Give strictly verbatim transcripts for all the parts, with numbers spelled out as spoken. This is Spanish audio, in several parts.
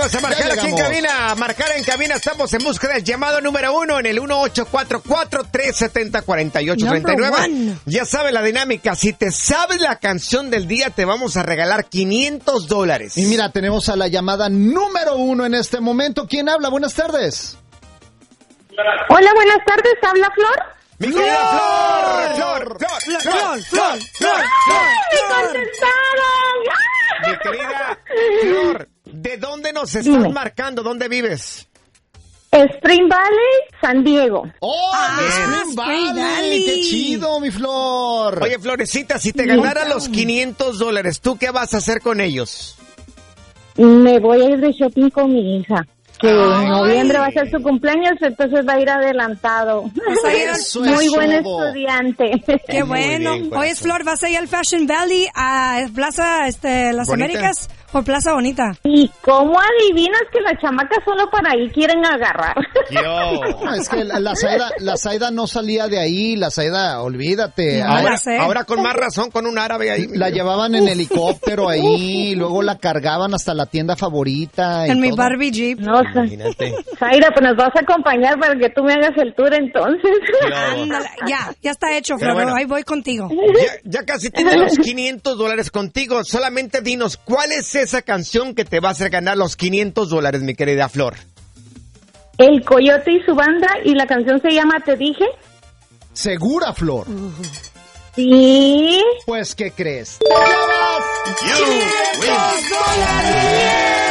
Vamos a marcar aquí en cabina. Marcar en cabina. Estamos en búsqueda del llamado número uno en el uno ocho cuatro cuatro, tres siete cero, cuatro ocho tres nueve. Ya sabes la dinámica. Si te sabes la canción del día, te vamos a regalar quinientos dólares. Y mira, tenemos a la llamada número uno en este momento. ¿Quién habla? Buenas tardes. Hola, buenas tardes. ¿Habla Flor? ¡Mi querida Flor! ¡Flor! ¡Flor! ¡Flor! ¡Flor! ¡Flor! ¡Flor! ¡Me contestaron! Mi querida Flor, ¿de dónde nos estás Dime. marcando? ¿Dónde vives? Spring Valley, San Diego. ¡Oh, ah, Spring, Spring Valley. Valley! ¡Qué chido, mi Flor! Oye, Florecita, si te ganaran los quinientos dólares, ¿tú qué vas a hacer con ellos? Me voy a ir de shopping con mi hija. Que Ay. en noviembre va a ser su cumpleaños, entonces va a ir adelantado. Eso Muy es buen todo. estudiante. Qué bueno. Bien, Oye, Flor, ¿vas a ir al Fashion Valley, a Plaza este, Las Bonita. Américas o Plaza Bonita? ¿Y cómo adivinas que las chamacas solo para ahí quieren agarrar? No, es que la, la, Saida, la Saida no salía de ahí, la Saida, olvídate. No, ahora, ahora con más razón, con un árabe ahí. La llevaban en Uf. helicóptero ahí, luego la cargaban hasta la tienda favorita. Y en todo. mi Barbie Jeep. No, imagínate. Zaira, pues nos vas a acompañar para que tú me hagas el tour entonces. Ándale, ya, ya está hecho, Flor, bueno, ahí voy contigo. Ya, ya casi tienes los quinientos dólares contigo, solamente dinos, ¿cuál es esa canción que te va a hacer ganar los quinientos dólares, mi querida Flor? El Coyote y su banda, y la canción se llama Te Dije. ¿Segura, Flor? Uh-huh. Sí. Pues, ¿qué crees? ¡quinientos dólares!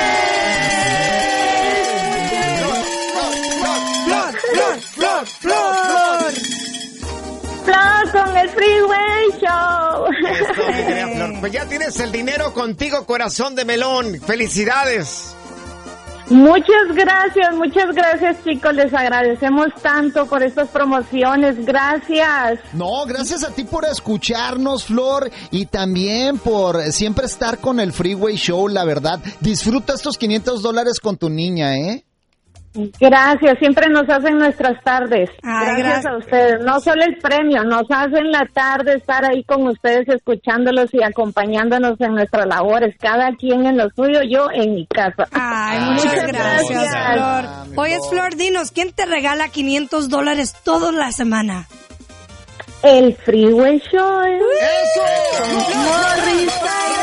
¡Flor, Flor, Flor! ¡Flor con el Freeway Show! Esto, mi querida Flor. Pues ya tienes el dinero contigo, corazón de melón. ¡Felicidades! Muchas gracias, muchas gracias, chicos. Les agradecemos tanto por estas promociones. Gracias. No, gracias a ti por escucharnos, Flor, y también por siempre estar con el Freeway Show, la verdad. Disfruta estos quinientos dólares con tu niña, ¿eh? Gracias, siempre nos hacen nuestras tardes. Ay, gracias, gracias a ustedes. No solo el premio, nos hacen la tarde estar ahí con ustedes, escuchándolos y acompañándonos en nuestras labores. Cada quien en lo suyo, yo en mi casa. Ay, muchas, muchas gracias, gracias, Flor. Oye, Flor, dinos, ¿quién te regala quinientos dólares toda la semana? El Freeway Show. ¡Eso! Morris